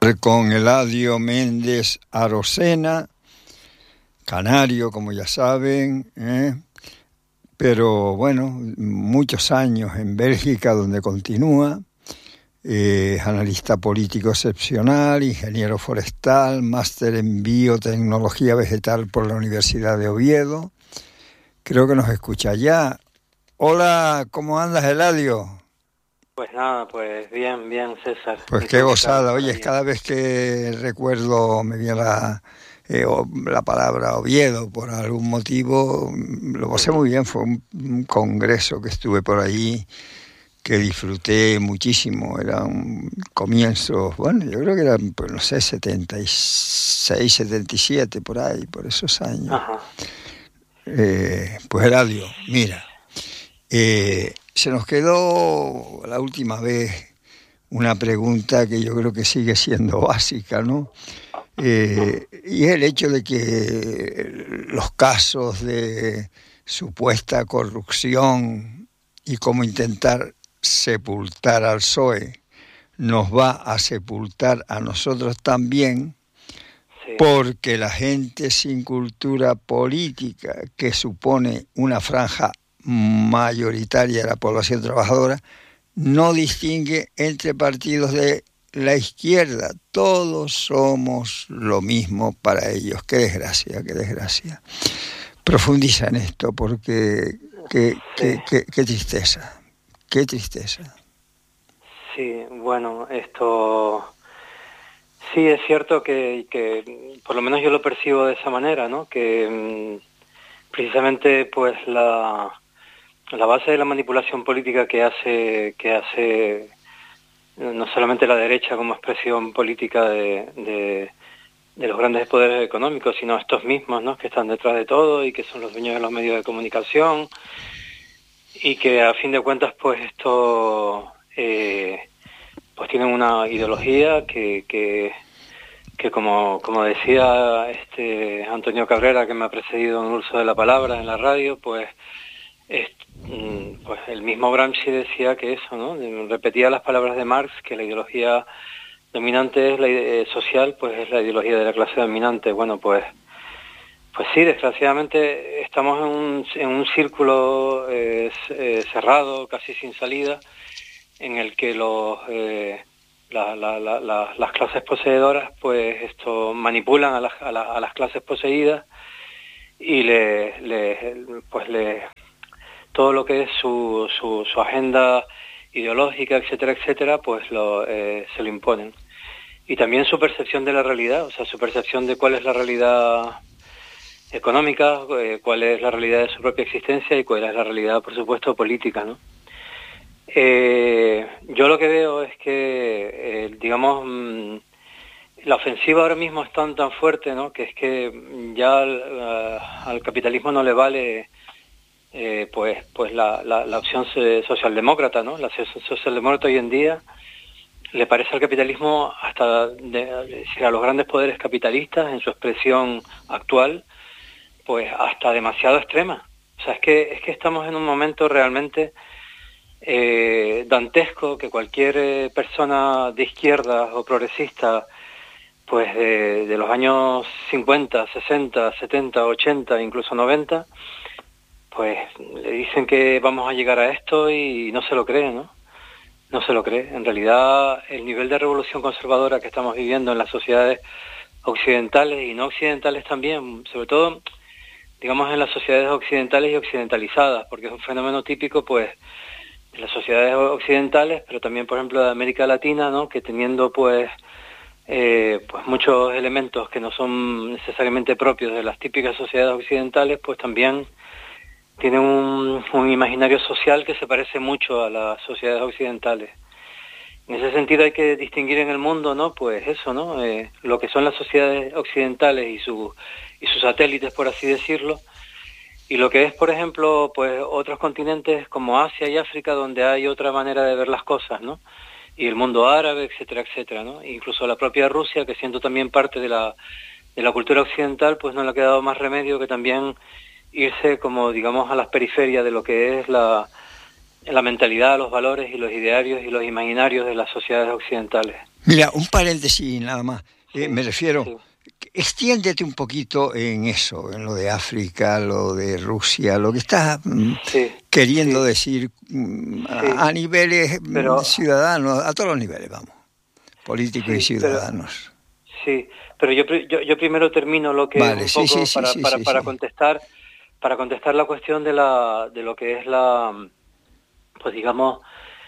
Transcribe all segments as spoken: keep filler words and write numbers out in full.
Con Eladio Méndez Arocena, canario, como ya saben, ¿eh? Pero bueno, muchos años en Bélgica, donde continúa, eh, analista político excepcional, ingeniero forestal, máster en biotecnología vegetal por la Universidad de Oviedo. Creo que nos escucha ya. Hola, ¿cómo andas, Eladio? Pues nada, pues bien, bien, César. Pues qué gozada. Oye, cada vez que recuerdo me viene la, eh, la palabra Oviedo por algún motivo, lo pasé muy bien. Fue un, un congreso que estuve por ahí que disfruté muchísimo. Era un comienzo, bueno, yo creo que era, pues no sé, setenta y seis, setenta y siete, por ahí, por esos años. Ajá. Eh, pues Eladio, mira, eh, se nos quedó la última vez una pregunta que yo creo que sigue siendo básica, ¿no? Eh, y es el hecho de que los casos de supuesta corrupción y cómo intentar sepultar al P S O E nos va a sepultar a nosotros también, sí. Porque la gente sin cultura política, que supone una franja mayoritaria de la población trabajadora, no distingue entre partidos de la izquierda. Todos somos lo mismo para ellos. Qué desgracia, qué desgracia. Profundiza en esto, porque qué, sí. qué, qué, qué tristeza, qué tristeza. Sí, bueno, esto sí es cierto que, que por lo menos yo lo percibo de esa manera, ¿no? Que precisamente pues la la base de la manipulación política que hace que hace no solamente la derecha como expresión política de, de, de los grandes poderes económicos, sino estos mismos, ¿no? Que están detrás de todo y que son los dueños de los medios de comunicación, y que a fin de cuentas pues esto eh, pues tienen una ideología que, que, que como, como decía este Antonio Cabrera, que me ha precedido en el uso de la palabra en la radio, pues es, pues el mismo Gramsci decía que eso, ¿no? Repetía las palabras de Marx, que la ideología dominante es la ide- social, pues es la ideología de la clase dominante. Bueno, pues pues sí, desgraciadamente estamos en un, en un círculo eh, eh, cerrado, casi sin salida, en el que los eh, la, la, la, la, las clases poseedoras pues esto manipulan a las, a, la, a las clases poseídas y le, le pues le todo lo que es su, su, su agenda ideológica, etcétera, etcétera, pues lo, eh, se lo imponen. Y también su percepción de la realidad, o sea, su percepción de cuál es la realidad económica, eh, cuál es la realidad de su propia existencia y cuál es la realidad, por supuesto, política, ¿no? Eh, yo lo que veo es que, eh, digamos, mmm, la ofensiva ahora mismo es tan, tan fuerte, ¿no? Que es que ya al, uh, al capitalismo no le vale Eh, pues pues la, la, la opción socialdemócrata, ¿no? La opción socialdemócrata hoy en día le parece al capitalismo, hasta de, de, a los grandes poderes capitalistas en su expresión actual, pues hasta demasiado extrema. O sea, es que es que estamos en un momento realmente eh, dantesco, que cualquier eh, persona de izquierda o progresista, pues de, de los años cincuenta, sesenta, setenta, ochenta, incluso noventa, pues le dicen que vamos a llegar a esto y no se lo cree, ¿no? No se lo cree. En realidad, el nivel de revolución conservadora que estamos viviendo en las sociedades occidentales y no occidentales también, sobre todo, digamos, en las sociedades occidentales y occidentalizadas, porque es un fenómeno típico, pues, de las sociedades occidentales, pero también, por ejemplo, de América Latina, ¿no? Que teniendo, pues, eh, pues muchos elementos que no son necesariamente propios de las típicas sociedades occidentales, pues también tiene un, un imaginario social que se parece mucho a las sociedades occidentales. En ese sentido hay que distinguir en el mundo, ¿no? Pues eso, ¿no? Eh, lo que son las sociedades occidentales y, su, y sus satélites, por así decirlo, y lo que es, por ejemplo, pues otros continentes como Asia y África, donde hay otra manera de ver las cosas, ¿no? Y el mundo árabe, etcétera, etcétera, ¿no? Incluso la propia Rusia, que siendo también parte de la, de la cultura occidental, pues no le ha quedado más remedio que también irse como, digamos, a las periferias de lo que es la, la mentalidad, los valores y los idearios y los imaginarios de las sociedades occidentales. Mira, un paréntesis nada más. Sí, eh, me refiero, sí. extiéndete un poquito en eso, en lo de África, lo de Rusia, lo que estás mm, Sí, queriendo sí, decir mm, sí, a, a niveles mm, pero ciudadanos, a todos los niveles, vamos, políticos y sí, pero ciudadanos. sí, pero yo, pri- yo yo primero termino lo que Vale, un sí, sí, poco sí, para sí, para sí, para sí. contestar para contestar la cuestión de la de lo que es la, pues digamos,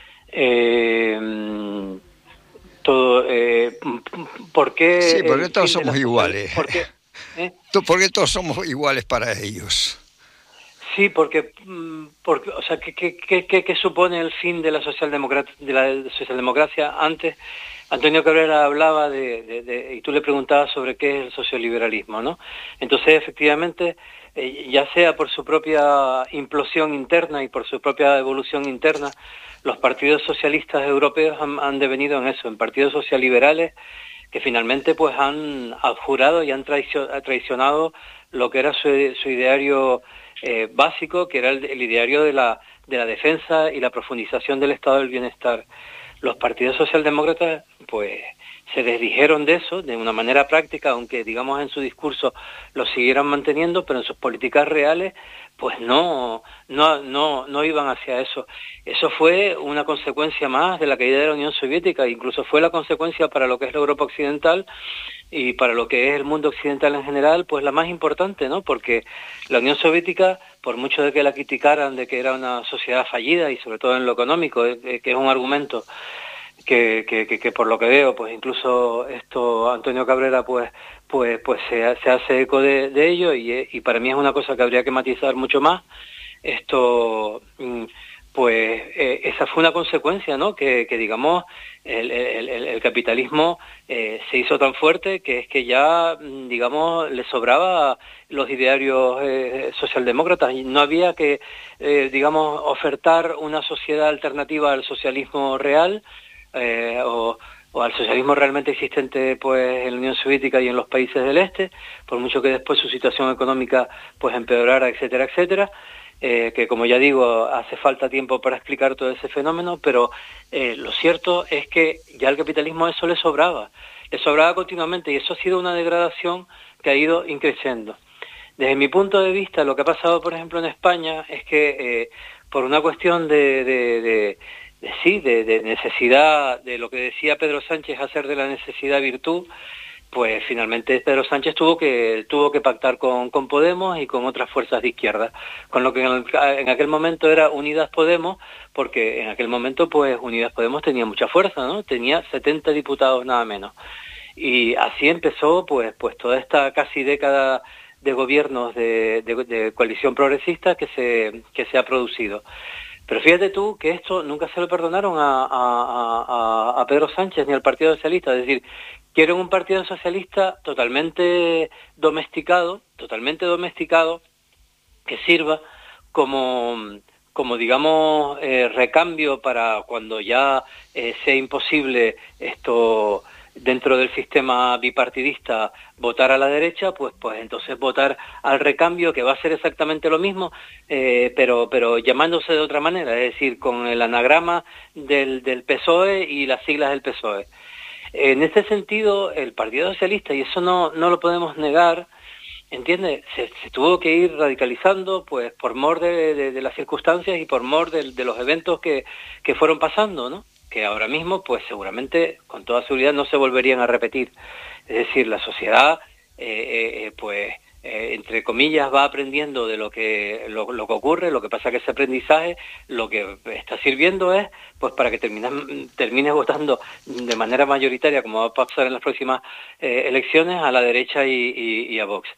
eh, todo, eh, ¿por qué Sí, porque el todos fin de la somos social? iguales. ¿Por qué? ¿Eh? Porque todos somos iguales para ellos. Sí, porque, porque, o sea, ¿qué, qué, qué, qué supone el fin de la socialdemocracia, de la socialdemocracia? Antes, Antonio Cabrera hablaba de, de, de, y tú le preguntabas sobre qué es el socioliberalismo, ¿no? Entonces, efectivamente, eh, ya sea por su propia implosión interna y por su propia evolución interna, los partidos socialistas europeos han, han devenido en eso, en partidos socialiberales que finalmente pues han abjurado y han traicionado lo que era su, su ideario eh, básico, que era el, el ideario de la, de la defensa y la profundización del estado del bienestar. Los partidos socialdemócratas pues se desdijeron de eso de una manera práctica, aunque digamos en su discurso lo siguieran manteniendo, pero en sus políticas reales pues no, no, no, no iban hacia eso. Eso fue una consecuencia más de la caída de la Unión Soviética, incluso fue la consecuencia para lo que es la Europa occidental y para lo que es el mundo occidental en general, pues la más importante, ¿no? Porque la Unión Soviética, por mucho de que la criticaran de que era una sociedad fallida y sobre todo en lo económico, eh, que es un argumento que, que, que, que por lo que veo, pues incluso esto Antonio Cabrera pues pues pues se, se hace eco de, de ello y, y para mí es una cosa que habría que matizar mucho más. Esto pues eh, esa fue una consecuencia, ¿no? Que, que digamos el, el, el capitalismo eh, se hizo tan fuerte que es que ya digamos le sobraba los idearios eh, socialdemócratas y no había que eh, digamos ofertar una sociedad alternativa al socialismo real. Eh, o, o al socialismo realmente existente pues en la Unión Soviética y en los países del este, por mucho que después su situación económica pues empeorara, etcétera, etcétera, eh, que como ya digo, hace falta tiempo para explicar todo ese fenómeno, pero eh, lo cierto es que ya al capitalismo eso le sobraba, le sobraba continuamente y eso ha sido una degradación que ha ido increciendo. Desde mi punto de vista, lo que ha pasado, por ejemplo, en España es que eh, por una cuestión de, de, de De, sí, de, de necesidad, de lo que decía Pedro Sánchez, hacer de la necesidad virtud, pues finalmente Pedro Sánchez tuvo que tuvo que pactar con, con Podemos y con otras fuerzas de izquierda, con lo que en, el, en aquel momento era Unidas Podemos, porque en aquel momento pues Unidas Podemos tenía mucha fuerza, ¿no? Tenía setenta diputados nada menos. Y así empezó pues pues toda esta casi década de gobiernos de, de, de coalición progresista que se que se ha producido. Pero fíjate tú que esto nunca se lo perdonaron a, a, a, a Pedro Sánchez ni al Partido Socialista. Es decir, quieren un Partido Socialista totalmente domesticado, totalmente domesticado, que sirva como, como digamos, eh, recambio para cuando ya eh, sea imposible esto dentro del sistema bipartidista votar a la derecha, pues pues entonces votar al recambio, que va a ser exactamente lo mismo, eh, pero pero llamándose de otra manera, es decir, con el anagrama del, del P S O E y las siglas del P S O E. En este sentido, el Partido Socialista, y eso no, no lo podemos negar, ¿entiendes? Se, se tuvo que ir radicalizando pues por mor de, de, de las circunstancias y por mor de, de los eventos que, que fueron pasando, ¿no? Que ahora mismo, pues seguramente, con toda seguridad, no se volverían a repetir. Es decir, la sociedad, eh, eh, pues, eh, entre comillas, va aprendiendo de lo que lo, lo que ocurre, lo que pasa que ese aprendizaje, lo que está sirviendo es, pues, para que termines, termines votando de manera mayoritaria, como va a pasar en las próximas eh, elecciones, a la derecha y, y, y a Vox.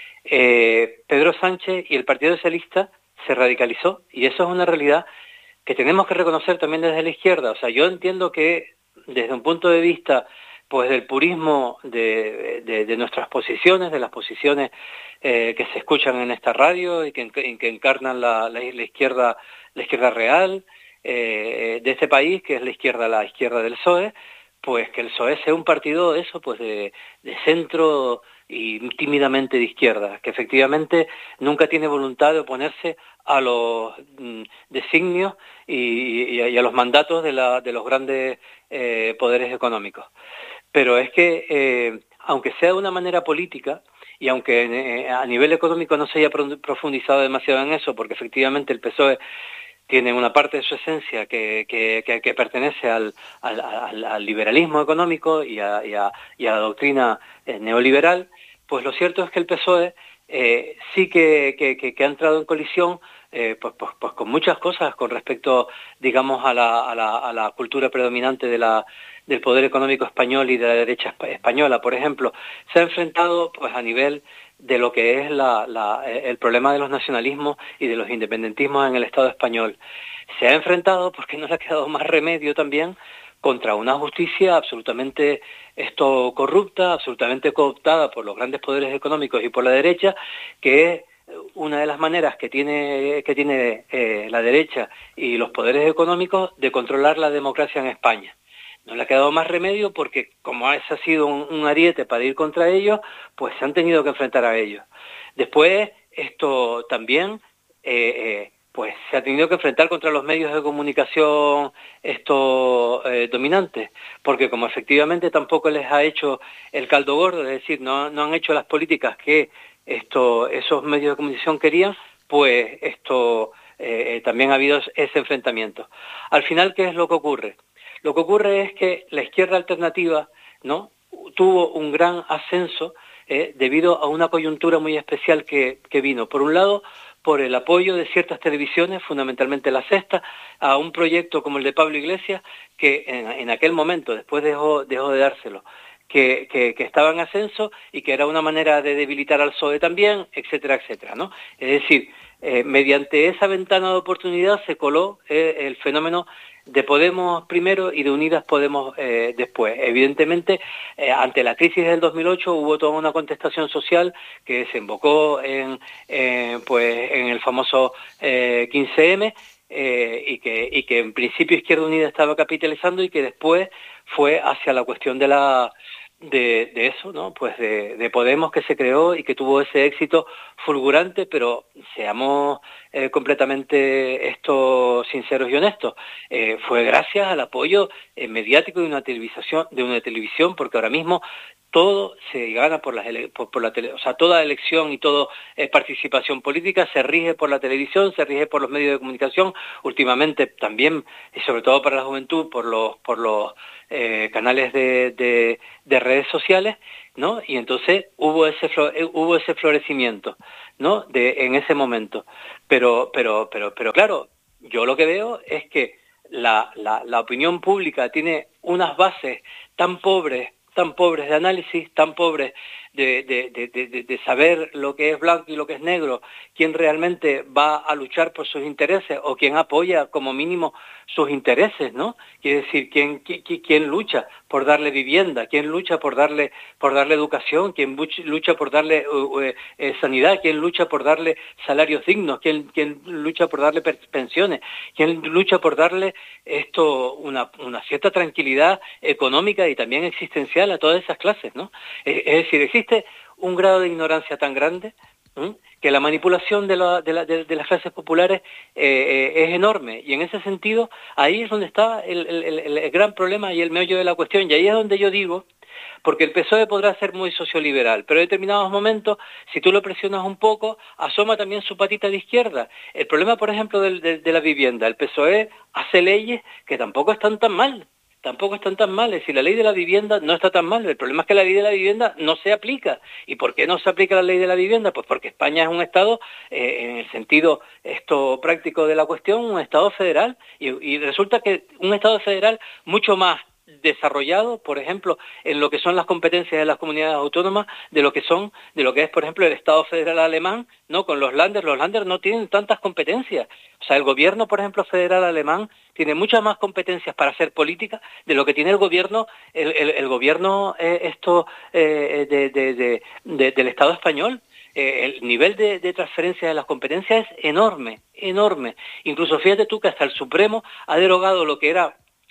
Eh, Pedro Sánchez y el Partido Socialista se radicalizó, y eso es una realidad que tenemos que reconocer también desde la izquierda. O sea, yo entiendo que desde un punto de vista pues del purismo de, de, de nuestras posiciones, de las posiciones eh, que se escuchan en esta radio y que, que encarnan la, la, la izquierda la izquierda real eh, de este país, que es la izquierda la izquierda del P S O E, pues que el P S O E sea un partido eso, pues de, de centro y tímidamente de izquierda, que efectivamente nunca tiene voluntad de oponerse a los mm, designios y, y, y a los mandatos de, la, de los grandes eh, poderes económicos. Pero es que, eh, aunque sea de una manera política, y aunque eh, a nivel económico no se haya profundizado demasiado en eso, porque efectivamente el P S O E tiene una parte de su esencia que, que, que, que pertenece al, al, al, al liberalismo económico y a, y a, y a la doctrina eh, neoliberal, pues lo cierto es que el P S O E eh, sí que, que, que, que ha entrado en colisión eh, pues, pues, pues con muchas cosas con respecto, digamos, a la, a la, a la cultura predominante de la, del poder económico español y de la derecha española. Por ejemplo, se ha enfrentado pues a nivel de lo que es la, la, el problema de los nacionalismos y de los independentismos en el Estado español. Se ha enfrentado, porque no le ha quedado más remedio también, contra una justicia absolutamente esto corrupta, absolutamente cooptada por los grandes poderes económicos y por la derecha, que es una de las maneras que tiene, que tiene eh, la derecha y los poderes económicos de controlar la democracia en España. No le ha quedado más remedio porque, como ese ha sido un, un ariete para ir contra ellos, pues se han tenido que enfrentar a ellos. Después, esto también, eh, eh, pues se ha tenido que enfrentar contra los medios de comunicación estos eh, dominantes, porque como efectivamente tampoco les ha hecho el caldo gordo, es decir, no, no han hecho las políticas que esto, esos medios de comunicación querían, pues esto eh, también ha habido ese enfrentamiento. Al final, ¿qué es lo que ocurre? Lo que ocurre es que la izquierda alternativa, ¿no?, tuvo un gran ascenso eh, debido a una coyuntura muy especial que, que vino. Por un lado, por el apoyo de ciertas televisiones, fundamentalmente La Sexta, a un proyecto como el de Pablo Iglesias, que en, en aquel momento, después dejó, dejó de dárselo, que, que, que estaba en ascenso y que era una manera de debilitar al P S O E también, etcétera, etcétera, ¿no? Es decir, eh, mediante esa ventana de oportunidad se coló eh, el fenómeno de Podemos primero y de Unidas Podemos eh, después. Evidentemente, eh, ante la crisis del dos mil ocho hubo toda una contestación social que desembocó en, eh, pues, en el famoso eh, quince eme eh, y, que, y que en principio Izquierda Unida estaba capitalizando y que después fue hacia la cuestión de la de, de eso, ¿no? Pues de, de Podemos, que se creó y que tuvo ese éxito fulgurante, pero seamos eh, completamente esto sinceros y honestos, eh, fue gracias al apoyo eh, mediático de una televisión, de una televisión, porque ahora mismo todo se gana por, las ele por, por la tele, o sea, toda elección y toda eh, participación política se rige por la televisión, se rige por los medios de comunicación, últimamente también, y sobre todo para la juventud, por los, por los eh, canales de, de, de redes sociales, ¿no? Y entonces hubo ese hubo ese florecimiento, ¿no? De en ese momento. Pero pero pero pero claro, yo lo que veo es que la la, la opinión pública tiene unas bases tan pobres, tan pobres de análisis, tan pobres de, de, de, de, de saber lo que es blanco y lo que es negro, quién realmente va a luchar por sus intereses o quién apoya como mínimo sus intereses, ¿no? Quiere decir, quién, quién, quién lucha por darle vivienda, quién lucha por darle, por darle educación, quién lucha por darle uh, uh, eh, sanidad, quién lucha por darle salarios dignos, quién, quién lucha por darle pensiones, quién lucha por darle esto una, una cierta tranquilidad económica y también existencial a todas esas clases, ¿no? Es, es decir, existe un grado de ignorancia tan grande ¿eh? que la manipulación de, la, de, la, de, de las clases populares eh, eh, es enorme, y en ese sentido ahí es donde está el, el, el, el gran problema y el meollo de la cuestión, y ahí es donde yo digo, porque el P S O E podrá ser muy socioliberal, pero en determinados momentos, si tú lo presionas un poco, asoma también su patita de izquierda. El problema, por ejemplo, de, de, de la vivienda, el P S O E hace leyes que tampoco están tan mal, tampoco están tan mal. Es decir, la ley de la vivienda no está tan mal. El problema es que la ley de la vivienda no se aplica. ¿Y por qué no se aplica la ley de la vivienda? Pues porque España es un Estado, eh, en el sentido esto práctico de la cuestión, un Estado federal. Y, y resulta que un Estado federal mucho más desarrollado, por ejemplo, en lo que son las competencias de las comunidades autónomas, de lo que son, de lo que es, por ejemplo, el Estado federal alemán, ¿no? Con los Länder, los Länder no tienen tantas competencias. O sea, el gobierno, por ejemplo, federal alemán tiene muchas más competencias para hacer política de lo que tiene el gobierno, el, el, el gobierno eh, esto eh, de, de, de, de, del Estado español. Eh, el nivel de, de transferencia de las competencias es enorme, enorme. Incluso fíjate tú que hasta el Supremo ha derogado lo que era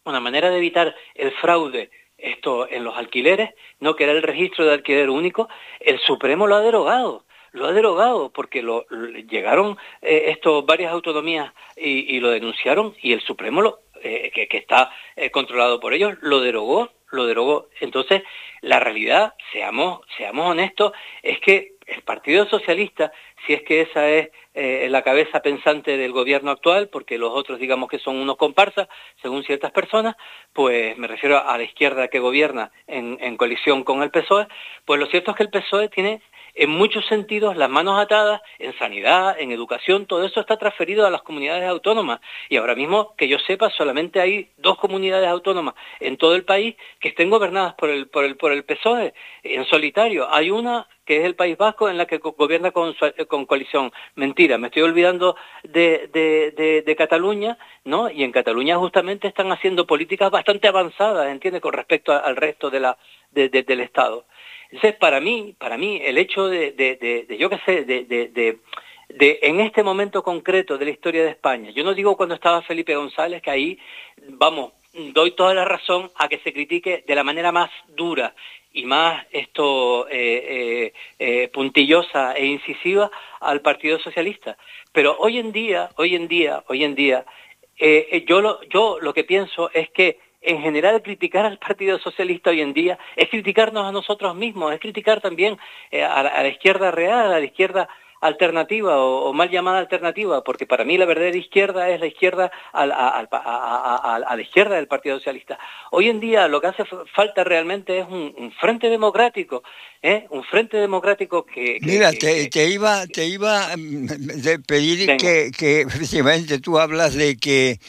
una manera de evitar el fraude, esto en los alquileres, no, que era el registro de alquiler único, el Supremo lo ha derogado. Lo ha derogado porque lo, lo llegaron eh, esto varias autonomías y, y lo denunciaron, y el Supremo, lo, eh, que, que está eh, controlado por ellos, lo derogó, lo derogó. Entonces, la realidad, seamos, seamos honestos, es que el Partido Socialista, si es que esa es eh, la cabeza pensante del gobierno actual, porque los otros digamos que son unos comparsas, según ciertas personas, pues me refiero a la izquierda que gobierna en, en coalición con el P S O E, pues lo cierto es que el P S O E tiene en muchos sentidos las manos atadas en sanidad, en educación, todo eso está transferido a las comunidades autónomas. Y ahora mismo, que yo sepa, solamente hay dos comunidades autónomas en todo el país que estén gobernadas por el, por el, por el P S O E en solitario. Hay una que es el País Vasco, en la que gobierna con, con coalición. Mentira, me estoy olvidando de, de, de, de Cataluña, ¿no? Y en Cataluña justamente están haciendo políticas bastante avanzadas, ¿entiendes?, con respecto a, al resto de la, de, de, del Estado. Entonces, para mí, para mí, el hecho de, de, de, de yo qué sé, de, de, de, de, en este momento concreto de la historia de España, yo no digo cuando estaba Felipe González, que ahí, vamos, doy toda la razón a que se critique de la manera más dura y más esto eh, eh, eh, puntillosa e incisiva al Partido Socialista. Pero hoy en día, hoy en día, hoy en día, eh, yo lo, yo lo que pienso es que en general criticar al Partido Socialista hoy en día es criticarnos a nosotros mismos, es criticar también eh, a, la, a la izquierda real, a la izquierda alternativa o, o mal llamada alternativa, porque para mí la verdadera izquierda es la izquierda a, a, a, a, a la izquierda del Partido Socialista. Hoy en día lo que hace falta realmente es un, un frente democrático, ¿eh? un frente democrático que... que Mira, que, te, que, te iba te iba a pedir que, que efectivamente tú hablas de que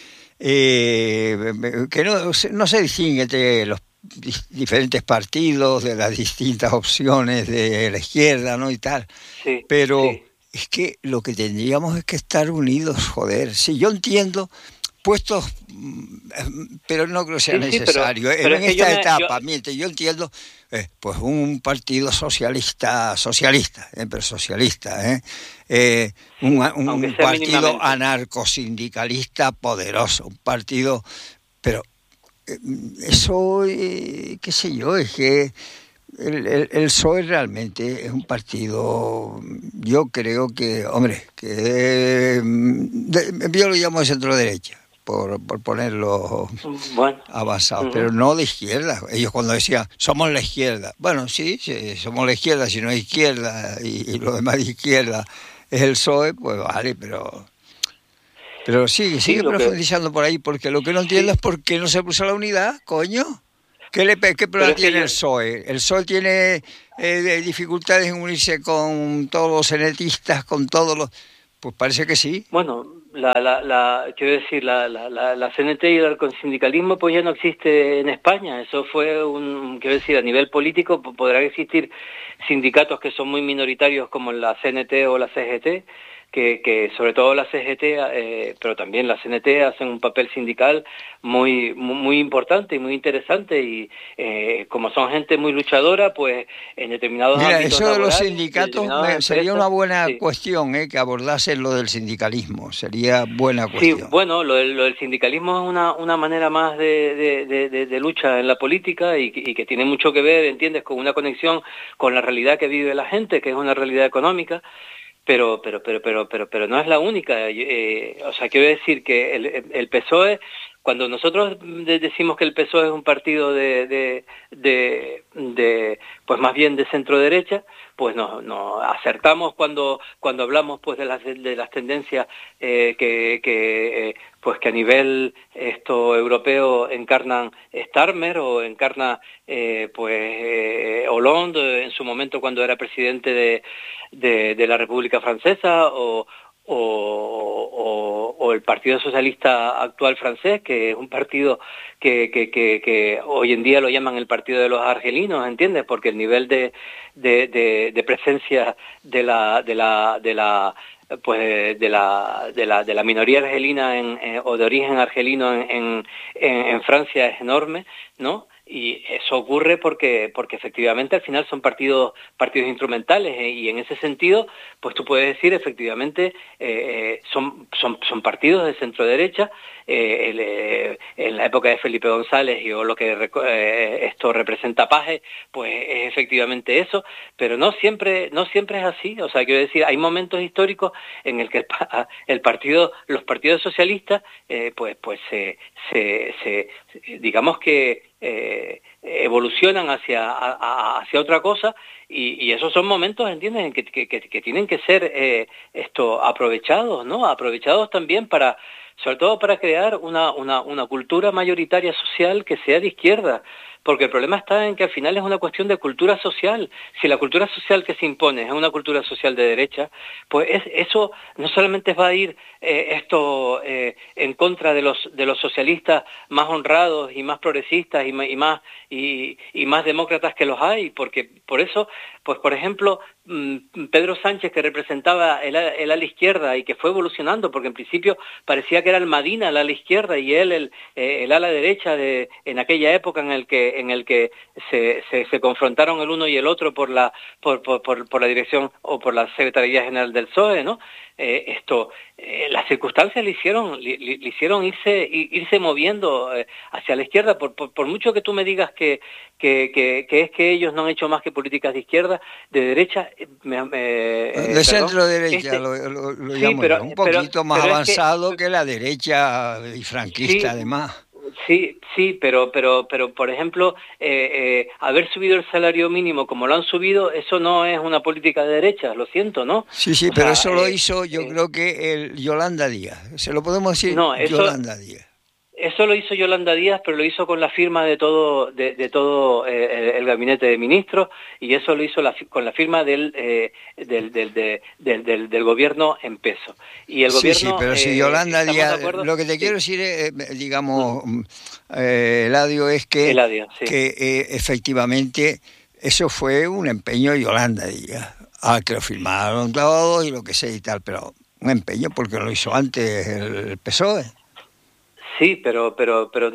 eh, que no, no se distingue entre los diferentes partidos, de las distintas opciones de la izquierda, ¿no? Y tal. Sí, pero sí. es que lo que tendríamos es que estar unidos, joder. Sí, yo entiendo puestos, pero no creo que sea sí, necesario. Sí, pero, pero en es esta me, etapa, yo... miente, yo entiendo, eh, pues un partido socialista, socialista, eh, pero socialista, eh, eh, un, un partido anarcosindicalista poderoso, un partido, pero eh, eso, eh, qué sé yo, es que El, el, el P S O E realmente es un partido, yo creo que, hombre, que de, yo lo llamo de centro derecha, por, por ponerlo bueno. avanzado, uh-huh. pero no de izquierda. Ellos cuando decían, somos la izquierda, bueno, sí, sí somos la izquierda, si no hay izquierda y, y lo demás de izquierda es el P S O E, pues vale, pero... Pero sigue, sigue sí, profundizando que... por ahí, porque lo que no entiendo sí. es por qué no se puso la unidad, coño. ¿Qué, le, qué problema tiene yo... el P S O E? El P S O E tiene eh, dificultades en unirse con todos los cenetistas, con todos los... Pues parece que sí. Bueno, la, la, la, quiero decir, la, la, la, la C N T y el sindicalismo pues ya no existe en España. Eso fue un, quiero decir, a nivel político podrán existir sindicatos que son muy minoritarios como la C N T o la C G T, que, que sobre todo la C G T, eh, pero también la C N T hacen un papel sindical muy muy, muy importante y muy interesante, y eh, como son gente muy luchadora, pues en determinados Mira, ámbitos eso de los laborales, sindicatos de me, empresas, sería una buena sí. cuestión, eh, que abordase lo del sindicalismo, sería buena cuestión. Sí, bueno, lo del, lo del sindicalismo es una, una manera más de, de, de, de, de lucha en la política y, y que tiene mucho que ver, ¿entiendes?, con una conexión con la realidad que vive la gente, que es una realidad económica. Pero, pero, pero, pero, pero, pero no es la única. Eh, o sea, quiero decir que el, el P S O E, cuando nosotros decimos que el P S O E es un partido de, de, de, de pues más bien de centro derecha, pues nos no, acertamos cuando cuando hablamos pues de las de las tendencias eh, que, que eh, pues que a nivel esto europeo encarnan Starmer o encarna eh, pues eh, Hollande en su momento cuando era presidente de, de, de la República Francesa, o O, o, o el Partido Socialista actual francés, que es un partido que, que, que, que hoy en día lo llaman el Partido de los Argelinos, ¿entiendes? Porque el nivel de, de, de, de presencia de la de la de la pues de la de la de la minoría argelina en, en, o de origen argelino en, en, en Francia es enorme, ¿no? Y eso ocurre porque porque efectivamente al final son partidos partidos instrumentales, ¿eh? Y en ese sentido, pues tú puedes decir efectivamente eh, son son son partidos de centro derecha. Eh, el, eh, en la época de Felipe González y o lo que eh, esto representa Paje, pues es efectivamente eso, pero no siempre no siempre es así. O sea, quiero decir, hay momentos históricos en el que el, el partido los partidos socialistas eh, pues pues se, se, se digamos que Eh, evolucionan hacia a, hacia otra cosa y, y esos son momentos, ¿entiendes?, en que, que, que tienen que ser eh, esto aprovechados, ¿no? Aprovechados también para, sobre todo para crear una, una, una cultura mayoritaria social que sea de izquierda, porque el problema está en que al final es una cuestión de cultura social. Si la cultura social que se impone es una cultura social de derecha, pues es, eso no solamente va a ir eh, esto eh, en contra de los de los socialistas más honrados y más progresistas y, y más y, y más demócratas que los hay, porque por eso, pues por ejemplo, Pedro Sánchez, que representaba el, el ala izquierda y que fue evolucionando, porque en principio parecía que era el Madina, el ala izquierda, y él el, el ala derecha de, en aquella época en el que en el que se, se, se confrontaron el uno y el otro por la por, por, por, por la dirección o por la Secretaría General del P S O E, ¿no? Eh, esto, eh, las circunstancias le hicieron, le, le hicieron irse, irse moviendo eh, hacia la izquierda, por, por, por mucho que tú me digas que, que, que, que es que ellos no han hecho más que políticas de izquierda, de derecha, me, me, eh, de centro derecha, este, lo, lo, lo sí, llamo pero, yo, un poquito pero, más pero avanzado es que, que la derecha y franquista, sí, además. Sí, sí, pero, pero, pero, por ejemplo, eh, eh, haber subido el salario mínimo como lo han subido, eso no es una política de derecha, lo siento, ¿no? Sí, sí, o pero sea, eso eh, lo hizo, yo eh, creo que el Yolanda Díaz, se lo podemos decir, no, eso, Yolanda Díaz. Eso lo hizo Yolanda Díaz, pero lo hizo con la firma de todo de, de todo eh, el gabinete de ministros, y eso lo hizo la, con la firma del, eh, del, del, de, del, del, del gobierno en peso. Y el sí, gobierno, sí, pero si Yolanda eh, Díaz, lo que te sí. quiero decir, es, digamos, eh, Eladio, es que, Eladio, sí. que eh, efectivamente eso fue un empeño de Yolanda Díaz, al que lo firmaron todos y lo que sea y tal, pero un empeño porque lo hizo antes el P S O E. Sí, pero pero pero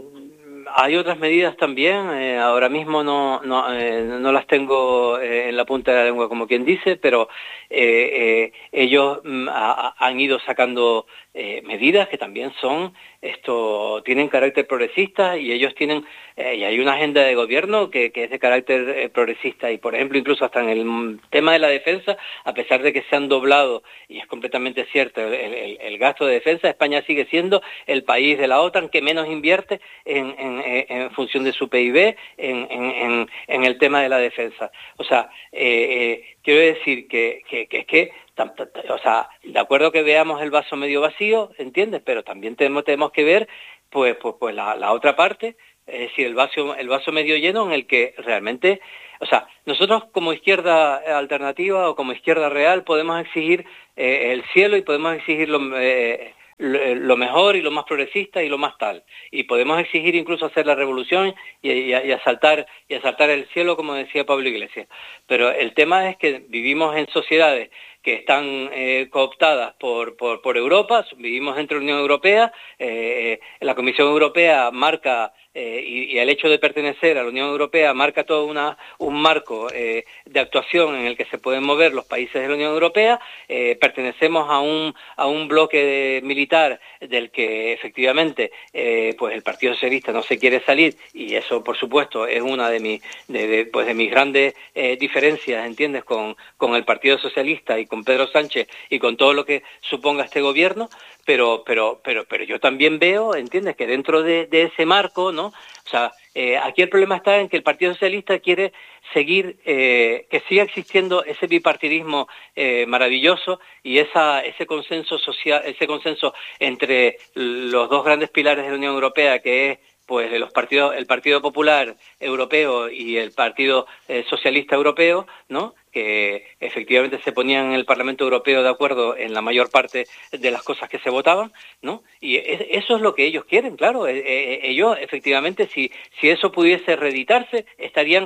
hay otras medidas también. Eh, ahora mismo no no eh, no las tengo eh, en la punta de la lengua, como quien dice, pero eh, eh, ellos mm, a, han ido sacando eh, medidas que también son esto tienen carácter progresista, y ellos tienen eh, y hay una agenda de gobierno que, que es de carácter eh, progresista, y por ejemplo incluso hasta en el tema de la defensa, a pesar de que se han doblado, y es completamente cierto, el, el, el gasto de defensa, España sigue siendo el país de la OTAN que menos invierte en, en, en función de su P I B en, en, en el tema de la defensa. O sea, eh, eh, quiero decir que que, que, que o sea, de acuerdo que veamos el vaso medio vacío, ¿entiendes? Pero también tenemos, tenemos que ver pues, pues, pues la, la otra parte, es decir, el vaso, el vaso medio lleno, en el que realmente, o sea, nosotros como izquierda alternativa o como izquierda real podemos exigir eh, el cielo y podemos exigir lo, eh, lo, lo mejor y lo más progresista y lo más tal. Y podemos exigir incluso hacer la revolución y, y, y, asaltar, y asaltar el cielo, como decía Pablo Iglesias. Pero el tema es que vivimos en sociedades que están eh, cooptadas por, por, por Europa, vivimos dentro de la Unión Europea, eh, la Comisión Europea marca, eh, y, y el hecho de pertenecer a la Unión Europea marca todo una, un marco eh, de actuación en el que se pueden mover los países de la Unión Europea, eh, pertenecemos a un, a un bloque militar del que efectivamente eh, pues el Partido Socialista no se quiere salir, y eso por supuesto es una de, mi, de, de, pues de mis grandes eh, diferencias, ¿entiendes?, con, con el Partido Socialista y con Pedro Sánchez y con todo lo que suponga este gobierno, pero pero pero pero yo también veo, entiendes, que dentro de, de ese marco, ¿no? O sea, eh, aquí el problema está en que el Partido Socialista quiere seguir, eh, que siga existiendo ese bipartidismo eh, maravilloso y esa ese consenso social, ese consenso entre los dos grandes pilares de la Unión Europea, que es pues de los partidos, el Partido Popular Europeo y el Partido eh, Socialista Europeo, ¿no?, que efectivamente se ponían en el Parlamento Europeo de acuerdo en la mayor parte de las cosas que se votaban, ¿no? Y es, eso es lo que ellos quieren, claro. Eh, eh, ellos, efectivamente, si, si eso pudiese reeditarse, estarían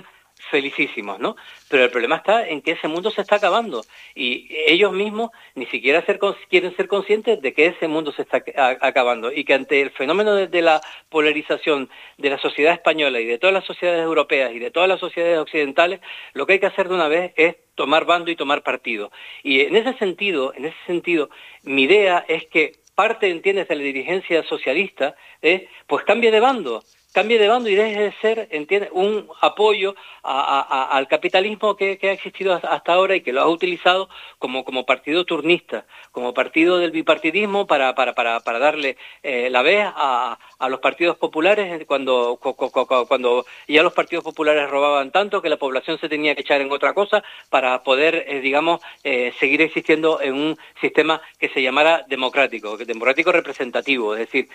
felicísimos, ¿no? Pero el problema está en que ese mundo se está acabando y ellos mismos ni siquiera ser, quieren ser conscientes de que ese mundo se está a, acabando y que ante el fenómeno de, de la polarización de la sociedad española y de todas las sociedades europeas y de todas las sociedades occidentales, lo que hay que hacer de una vez es tomar bando y tomar partido. Y en ese sentido, en ese sentido, mi idea es que parte, entiendes, de la dirigencia socialista, eh, pues cambie de bando. cambie de bando y deje de ser, entiende, un apoyo a, a, al capitalismo que, que ha existido hasta ahora y que lo ha utilizado como, como partido turnista, como partido del bipartidismo para, para, para, para darle eh, la vez a, a los partidos populares cuando, cuando ya los partidos populares robaban tanto que la población se tenía que echar en otra cosa para poder, eh, digamos, eh, seguir existiendo en un sistema que se llamara democrático, democrático representativo, es decir,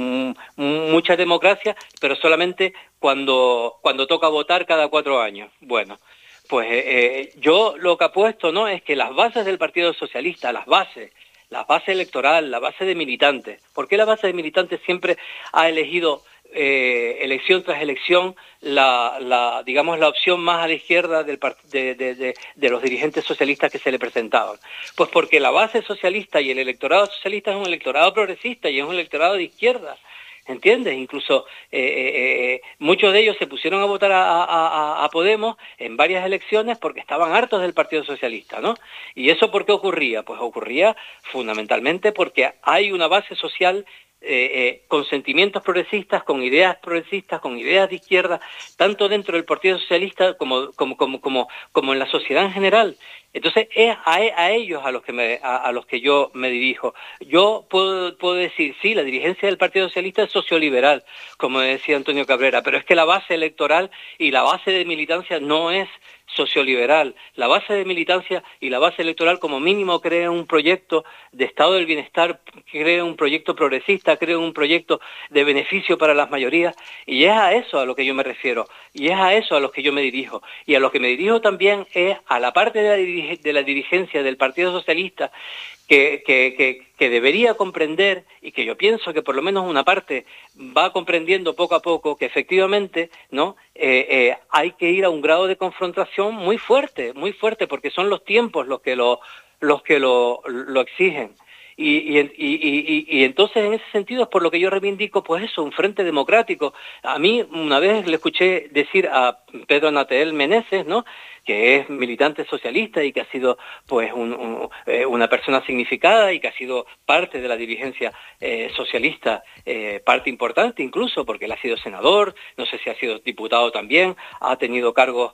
mucha democracia, pero solamente cuando, cuando toca votar cada cuatro años. Bueno, pues eh, yo lo que apuesto, ¿no?, es que las bases del Partido Socialista, las bases, la base electoral, la base de militantes, ¿por qué la base de militantes siempre ha elegido eh, elección tras elección la, la, digamos, la opción más a la izquierda del, de, de, de, de los dirigentes socialistas que se le presentaban? Pues porque la base socialista y el electorado socialista es un electorado progresista y es un electorado de izquierda, ¿entiendes? Incluso eh, eh, muchos de ellos se pusieron a votar a, a, a Podemos en varias elecciones porque estaban hartos del Partido Socialista, ¿no? ¿Y eso por qué ocurría? Pues ocurría fundamentalmente porque hay una base social eh, eh, con sentimientos progresistas, con ideas progresistas, con ideas de izquierda, tanto dentro del Partido Socialista como, como, como, como, como en la sociedad en general. Entonces es a, a ellos a los que me, a, a los que yo me dirijo. Yo puedo, puedo decir, sí, la dirigencia del Partido Socialista es socioliberal, como decía Antonio Cabrera, pero es que la base electoral y la base de militancia no es socioliberal. La base de militancia y la base electoral como mínimo crea un proyecto de estado del bienestar, crea un proyecto progresista, crea un proyecto de beneficio para las mayorías, y es a eso a lo que yo me refiero, y es a eso a los que yo me dirijo, y a lo que me dirijo también es a la parte de la, dirige, de la dirigencia del Partido Socialista que, que, que, que debería comprender, y que yo pienso que por lo menos una parte va comprendiendo poco a poco, que efectivamente, ¿no?, eh, eh, hay que ir a un grado de confrontación muy fuerte, muy fuerte, porque son los tiempos los que lo, los que lo, lo exigen. Y, y, y, y, y entonces en ese sentido es por lo que yo reivindico, pues eso, un frente democrático. A mí una vez le escuché decir a Pedro Natel Meneses, ¿no?, que es militante socialista y que ha sido pues un, un, eh, una persona significada y que ha sido parte de la dirigencia eh, socialista, eh, parte importante incluso, porque él ha sido senador, no sé si ha sido diputado también, ha tenido cargos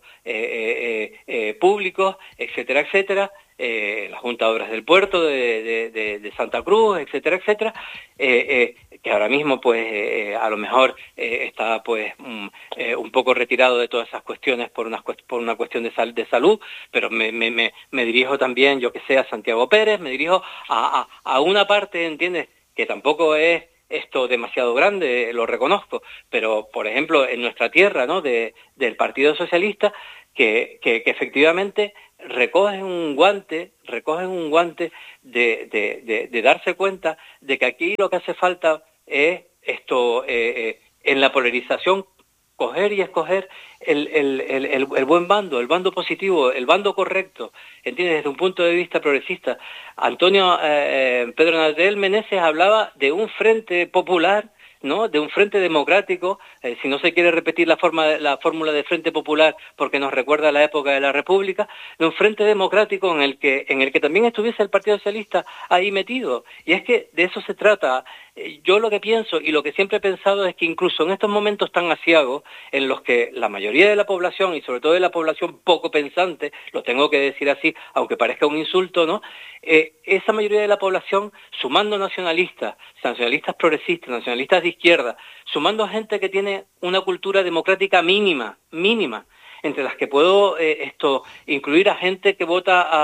eh, eh, eh, públicos, etcétera, etcétera, eh, la Junta de Obras del Puerto de, de, de, de Santa Cruz, etcétera, etcétera, eh, eh, que ahora mismo pues eh, a lo mejor eh, está pues um, eh, un poco retirado de todas esas cuestiones por una, por una cuestión de, sal, de salud, pero me, me, me, me dirijo también, yo que sé, a Santiago Pérez, me dirijo a, a, a una parte, ¿entiendes?, que tampoco es esto demasiado grande, lo reconozco, pero por ejemplo en nuestra tierra, ¿no?, de, del Partido Socialista, que, que, que efectivamente recogen un guante, recogen un guante de, de, de, de darse cuenta de que aquí lo que hace falta es esto, eh, eh, en la polarización, coger y escoger el, el, el, el, el buen bando, el bando positivo, el bando correcto, ¿entiendes?, desde un punto de vista progresista. Antonio, eh, Pedro Natel Meneses hablaba de un frente popular, ¿no?, de un frente democrático, eh, si no se quiere repetir la forma, la fórmula de frente popular porque nos recuerda a la época de la República, de un frente democrático en el que en el que también estuviese el Partido Socialista ahí metido. Y es que de eso se trata. Yo lo que pienso y lo que siempre he pensado es que incluso en estos momentos tan aciagos, en los que la mayoría de la población, y sobre todo de la población poco pensante, lo tengo que decir así, aunque parezca un insulto, ¿no?, eh, esa mayoría de la población, sumando nacionalistas, nacionalistas progresistas, nacionalistas de izquierda, sumando gente que tiene una cultura democrática mínima, mínima, entre las que puedo eh, esto incluir a gente que vota a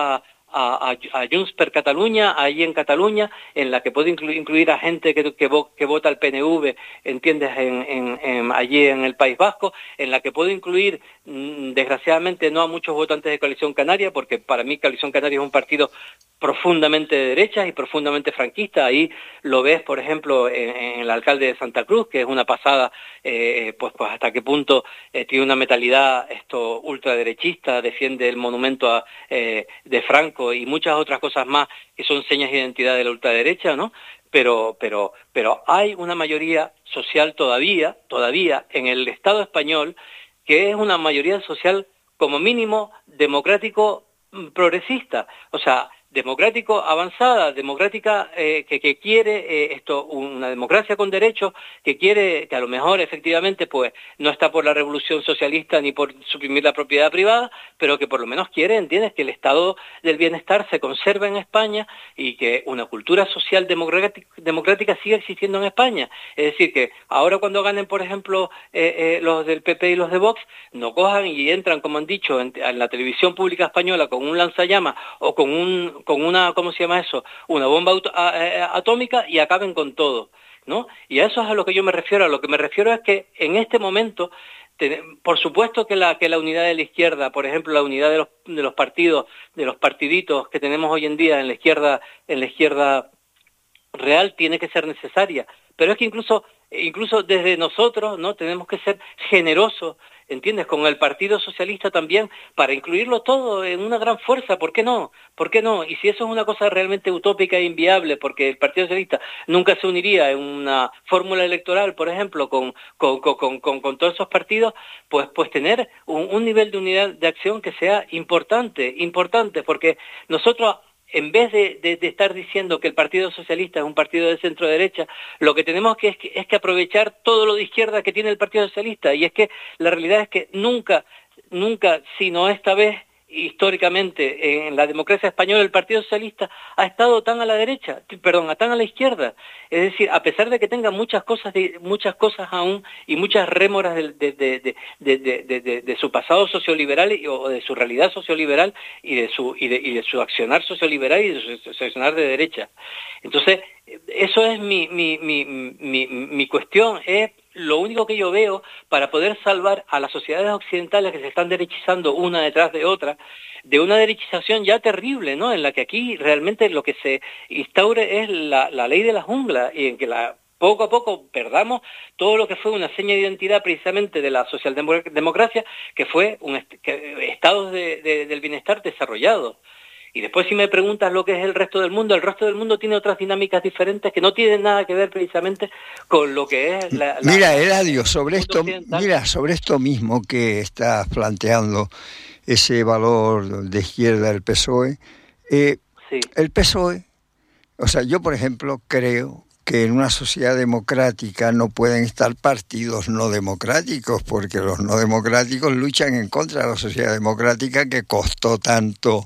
a, a, a Junts per Catalunya, ahí en Cataluña, en la que puede incluir, incluir a gente que, que, vo, que vota al P N V, ¿entiendes?, en, en, en, allí en el País Vasco, en la que puede incluir, mmm, desgraciadamente, no a muchos votantes de Coalición Canaria, porque para mí Coalición Canaria es un partido profundamente de derechas y profundamente franquista. Ahí lo ves, por ejemplo, en, en el alcalde de Santa Cruz, que es una pasada, eh, pues, pues hasta qué punto eh, tiene una mentalidad esto ultraderechista, defiende el monumento a, eh, de Franco y muchas otras cosas más que son señas de identidad de la ultraderecha, ¿no? Pero, pero, pero hay una mayoría social todavía, todavía en el Estado español, que es una mayoría social como mínimo democrático progresista, o sea, democrático avanzada, democrática eh, que, que quiere eh, esto una democracia con derechos, que quiere, que a lo mejor efectivamente pues no está por la revolución socialista ni por suprimir la propiedad privada, pero que por lo menos quiere, entiendes, que el estado del bienestar se conserve en España y que una cultura social democrática, democrática siga existiendo en España. Es decir, que ahora cuando ganen, por ejemplo, eh, eh, los del P P y los de Vox, no cojan y entran, como han dicho, en, en la televisión pública española con un lanzallamas o con un con una, ¿cómo se llama eso?, una bomba auto, a, a, atómica y acaben con todo, ¿no? Y a eso es a lo que yo me refiero. A lo que me refiero es que en este momento, te, por supuesto que la, que la unidad de la izquierda, por ejemplo, la unidad de los, de los partidos, de los partiditos que tenemos hoy en día en la izquierda, en la izquierda real, tiene que ser necesaria. Pero es que incluso, incluso desde nosotros, ¿no?, tenemos que ser generosos, ¿entiendes?, con el Partido Socialista también, para incluirlo todo en una gran fuerza. ¿Por qué no? ¿Por qué no? Y si eso es una cosa realmente utópica e inviable, porque el Partido Socialista nunca se uniría en una fórmula electoral, por ejemplo, con, con, con, con, con todos esos partidos, pues, pues tener un, un nivel de unidad de acción que sea importante, importante, porque nosotros, en vez de, de, de estar diciendo que el Partido Socialista es un partido de centro-derecha, lo que tenemos que es, que es que aprovechar todo lo de izquierda que tiene el Partido Socialista. Y es que la realidad es que nunca, nunca, sino esta vez, históricamente, en la democracia española, el Partido Socialista ha estado tan a la derecha, perdón, tan a la izquierda. Es decir, a pesar de que tenga muchas cosas, de, muchas cosas aún y muchas rémoras de, de, de, de, de, de, de, de su pasado socioliberal y, o de su realidad socioliberal y de su y de, y de su accionar socioliberal y de su, su accionar de derecha. Entonces, eso es mi mi mi mi, mi cuestión, es lo único que yo veo para poder salvar a las sociedades occidentales que se están derechizando una detrás de otra, de una derechización ya terrible, ¿no?, en la que aquí realmente lo que se instaure es la, la ley de la jungla, y en que la poco a poco perdamos todo lo que fue una seña de identidad precisamente de la socialdemocracia, que fue un est que, estados de, de, del bienestar desarrollados. Y después, si me preguntas lo que es el resto del mundo, el resto del mundo tiene otras dinámicas diferentes que no tienen nada que ver precisamente con lo que es la... la mira, Eladio, sobre esto, mira, sobre esto mismo que estás planteando, ese valor de izquierda del P S O E, eh, sí. El P S O E, o sea, yo por ejemplo creo que en una sociedad democrática no pueden estar partidos no democráticos, porque los no democráticos luchan en contra de la sociedad democrática que costó tanto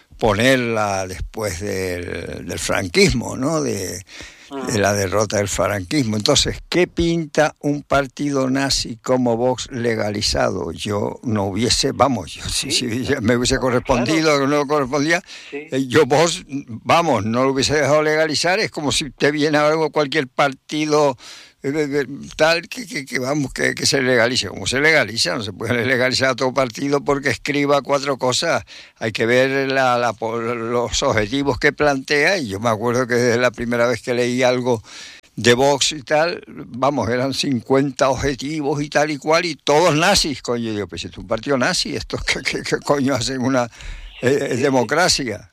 ponerla después del, del franquismo, ¿no?, de, de la derrota del franquismo. Entonces, ¿qué pinta un partido nazi como Vox legalizado? Yo no hubiese, vamos, yo, ¿Sí? si, si me hubiese correspondido, claro. no correspondía, sí. yo Vox, vamos, no lo hubiese dejado legalizar. Es como si te viene algo, cualquier partido tal que, que, que vamos que, que se legalice. ¿Cómo se legaliza? No se puede legalizar a todo partido porque escriba cuatro cosas. Hay que ver la, la, los objetivos que plantea, y yo me acuerdo que desde la primera vez que leí algo de Vox y tal, vamos, eran cincuenta objetivos y tal y cual, y todos nazis. Coño, yo pues es un partido nazi, ¿estos qué, qué, qué coño hacen una eh, democracia?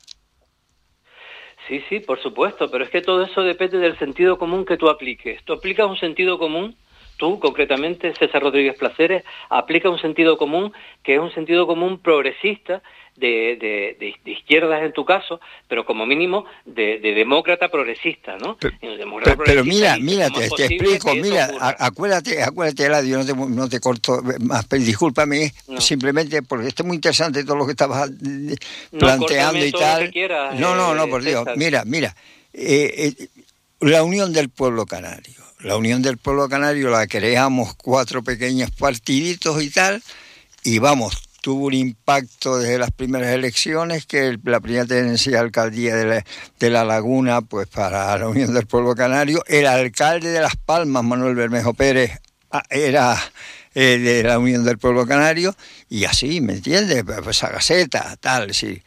Sí, sí, por supuesto, pero es que todo eso depende del sentido común que tú apliques. Tú aplicas un sentido común, tú concretamente, César Rodríguez Placeres, aplica un sentido común que es un sentido común progresista, de, de, de, de izquierdas en tu caso, pero como mínimo de, de demócrata progresista, ¿no? Pero, pero, pero mira, mira, te, te explico, mira, acuérdate, acuérdate, Eladio, no te, no te corto más, discúlpame, no. simplemente porque esto es muy interesante todo lo que estabas planteando no, y tal. Quieras, no, no, no, por Dios, César. mira, mira, eh, eh, la unión del pueblo canario, la unión del pueblo canario la creamos cuatro pequeños partiditos y tal, y vamos, tuvo un impacto desde las primeras elecciones, que el, la primera tenencia de alcaldía de la, de la Laguna, pues para la Unión del Pueblo Canario, el alcalde de Las Palmas, Manuel Bermejo Pérez, era eh, de la Unión del Pueblo Canario, y así, ¿me entiendes? Pues a Gaceta, tal, sí.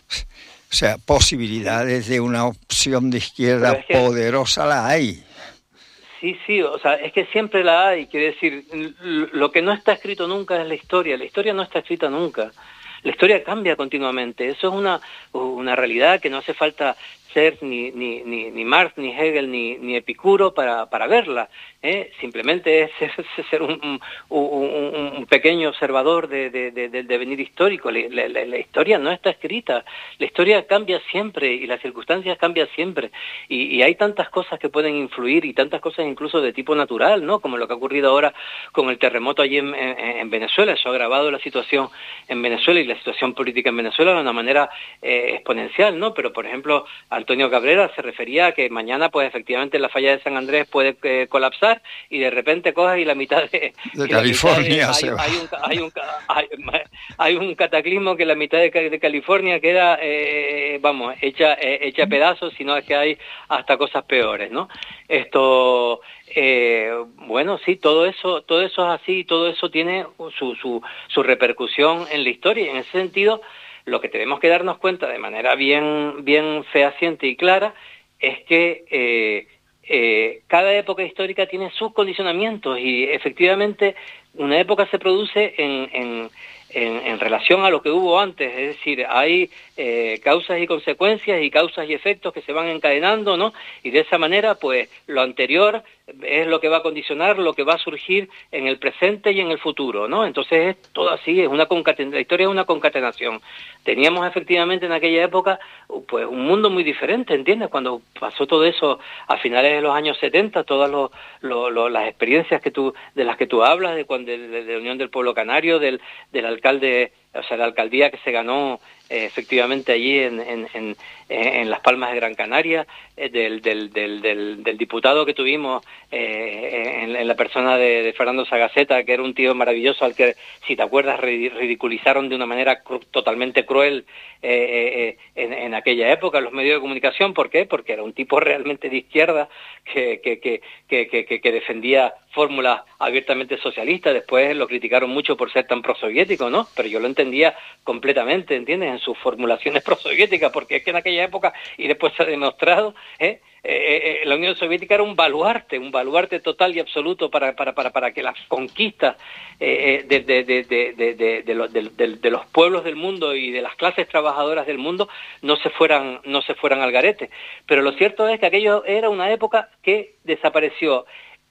O sea, posibilidades de una opción de izquierda es que, poderosa la hay. Sí, sí, o sea, es que siempre la hay, quiere decir, lo que no está escrito nunca es la historia, la historia no está escrita nunca, la historia cambia continuamente, eso es una, una realidad que no hace falta ser ni, ni, ni, ni Marx, ni Hegel, ni, ni Epicuro para, para verla, ¿eh? Simplemente es ser, ser un, un, un pequeño observador de, de, de, del devenir histórico. La, la, la historia no está escrita, la historia cambia siempre y las circunstancias cambian siempre, y, y hay tantas cosas que pueden influir y tantas cosas incluso de tipo natural, ¿no? Como lo que ha ocurrido ahora con el terremoto allí en, en, en Venezuela. Eso ha agravado la situación en Venezuela y la situación política en Venezuela de una manera eh, exponencial, ¿no? Pero, por ejemplo, Antonio Cabrera se refería a que mañana, pues efectivamente, la falla de San Andrés puede eh, colapsar, y de repente coge y la mitad de, de California de, se hay, va. Hay un, hay, un, hay, hay un cataclismo que la mitad de, de California queda, eh, vamos, hecha, eh, hecha pedazos, sino es que hay hasta cosas peores, ¿no? Esto, eh, bueno, sí, todo eso, todo eso es así, todo eso tiene su, su, su repercusión en la historia, y en ese sentido, lo que tenemos que darnos cuenta de manera bien, bien fehaciente y clara es que eh, eh, cada época histórica tiene sus condicionamientos, y efectivamente una época se produce en, en, en, en relación a lo que hubo antes, es decir, hay eh, causas y consecuencias y causas y efectos que se van encadenando, ¿no? Y de esa manera, pues, lo anterior es lo que va a condicionar lo que va a surgir en el presente y en el futuro, ¿no? Entonces es todo así, es una concatenación, la historia es una concatenación. Teníamos efectivamente en aquella época pues un mundo muy diferente, ¿entiendes? Cuando pasó todo eso a finales de los años setenta, todas los, lo, lo, las experiencias que tú, de las que tú hablas, de, cuando, de, de la Unión del Pueblo Canario, del, del alcalde, o sea, la alcaldía que se ganó eh, efectivamente allí en, en, en, en Las Palmas de Gran Canaria, eh, del, del, del, del, del diputado que tuvimos eh, en, en la persona de, de Fernando Sagaceta, que era un tío maravilloso al que, si te acuerdas, ridiculizaron de una manera cru totalmente cruel eh, eh, en, en aquella época los medios de comunicación. ¿Por qué? Porque era un tipo realmente de izquierda que, que, que, que, que, que defendía fórmulas abiertamente socialistas. Después lo criticaron mucho por ser tan prosoviético, ¿no? Pero yo lo entendía completamente, ¿entiendes?, en sus formulaciones prosoviéticas, porque es que en aquella época, y después se ha demostrado, ¿eh? Eh, eh, la Unión Soviética era un baluarte, un baluarte total y absoluto para, para, para, para que las conquistas eh, de, de, de, de, de, de, de, los, de, de, de los pueblos del mundo y de las clases trabajadoras del mundo no se fueran, no se fueran al garete. Pero lo cierto es que aquello era una época que desapareció.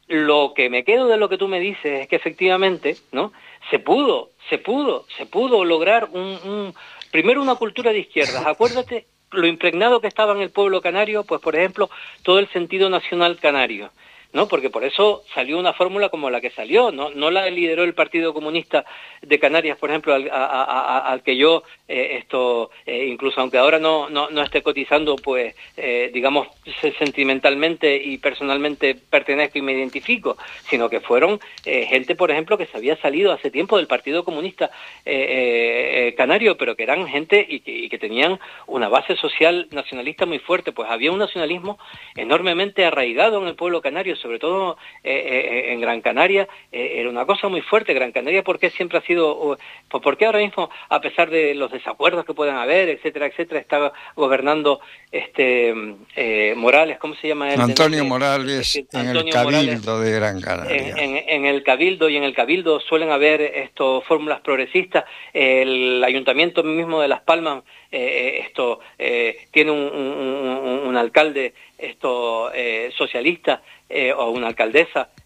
Lo que me quedo de lo que tú me dices es que efectivamente, ¿no?, se pudo, se pudo, se pudo lograr un, un primero una cultura de izquierdas. Acuérdate lo impregnado que estaba en el pueblo canario, pues por ejemplo, todo el sentido nacional canario, ¿no? Porque por eso salió una fórmula como la que salió, no, no la lideró el Partido Comunista de Canarias, por ejemplo, al, a, a, al que yo, eh, esto, eh, incluso aunque ahora no, no, no esté cotizando, pues, eh, digamos, sentimentalmente y personalmente pertenezco y me identifico, sino que fueron eh, gente, por ejemplo, que se había salido hace tiempo del Partido Comunista eh, eh, canario, pero que eran gente y que, y que tenían una base social nacionalista muy fuerte. Pues había un nacionalismo enormemente arraigado en el pueblo canario, sobre todo eh, eh, en Gran Canaria. Eh, era una cosa muy fuerte. Gran Canaria, ¿por qué siempre ha sido, uh, por qué ahora mismo, a pesar de los desacuerdos que puedan haber, etcétera, etcétera, está gobernando este eh, Morales, ¿cómo se llama él? Antonio Morales, en Antonio el Cabildo Morales, de Gran Canaria. En, en, en el Cabildo, y en el Cabildo suelen haber estos fórmulas progresistas. El Ayuntamiento mismo de Las Palmas, eh, esto eh, tiene un, un, un, un alcalde esto eh, socialista, eh, o una alcaldesa